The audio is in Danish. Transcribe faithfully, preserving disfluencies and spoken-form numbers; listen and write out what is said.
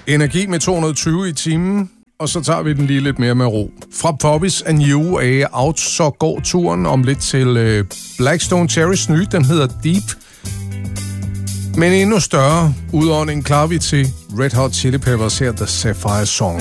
Energi med to hundrede og tyve i timen, og så tager vi den lige lidt mere med ro. Fra Poppies and You A Out, så går turen om lidt til øh, Blackstone Cherrys nye, den hedder Deep. Men endnu større udånding klarer vi til Red Hot Chili Peppers her, The Sapphire Song.